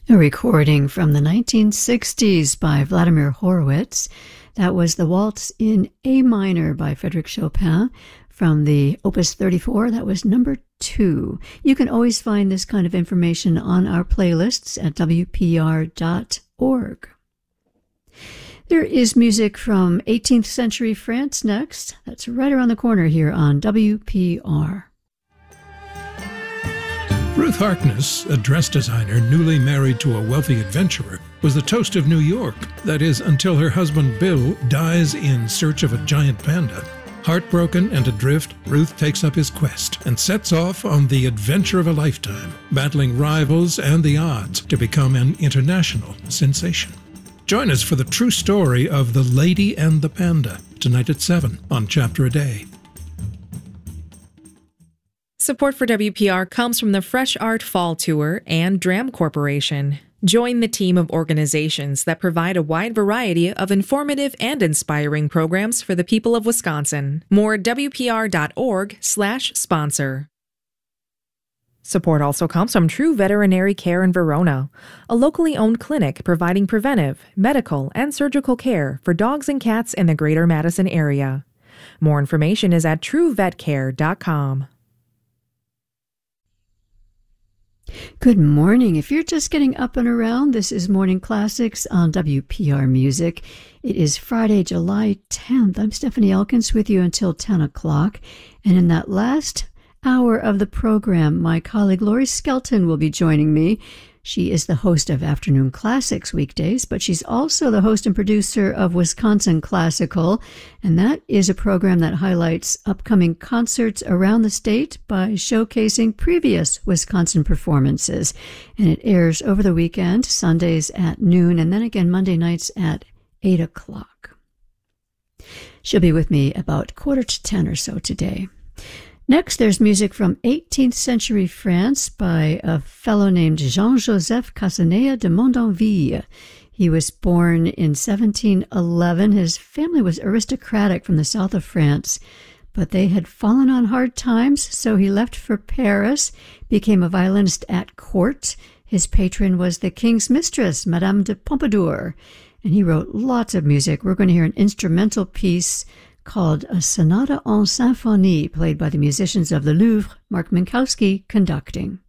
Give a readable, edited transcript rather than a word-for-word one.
A recording from the 1960s by Vladimir Horowitz. That was the Waltz in A minor by Frédéric Chopin from the Opus 34. That was number 2. You can always find this kind of information on our playlists at wpr.org. There is music from 18th century France next. That's right around the corner here on WPR. Ruth Harkness, a dress designer newly married to a wealthy adventurer, was the toast of New York. That is, until her husband Bill dies in search of a giant panda. Heartbroken and adrift, Ruth takes up his quest and sets off on the adventure of a lifetime, battling rivals and the odds to become an international sensation. Join us for the true story of The Lady and the Panda, tonight at 7 on Chapter a Day. Support for WPR comes from the Fresh Art Fall Tour and Dram Corporation. Join the team of organizations that provide a wide variety of informative and inspiring programs for the people of Wisconsin. More at WPR.org/sponsor. Support also comes from True Veterinary Care in Verona, a locally owned clinic providing preventive, medical, and surgical care for dogs and cats in the greater Madison area. More information is at truevetcare.com. Good morning. If you're just getting up and around, this is Morning Classics on WPR Music. It is Friday, July 10th. I'm Stephanie Elkins with you until 10 o'clock. And in that last hour of the program, my colleague Lori Skelton will be joining me. She is the host of Afternoon Classics weekdays, but she's also the host and producer of Wisconsin Classical, and that is a program that highlights upcoming concerts around the state by showcasing previous Wisconsin performances. And it airs over the weekend, Sundays at noon, and then again Monday nights at 8 o'clock. She'll be with me about 9:45 or so today. Next, there's music from 18th century France by a fellow named Jean-Joseph Casanea de Mondanville. He was born in 1711. His family was aristocratic from the south of France, but they had fallen on hard times, so he left for Paris, became a violinist at court. His patron was the king's mistress, Madame de Pompadour, and he wrote lots of music. We're going to hear an instrumental piece called a Sonata en Symphonie, played by the musicians of the Louvre, Mark Minkowski conducting.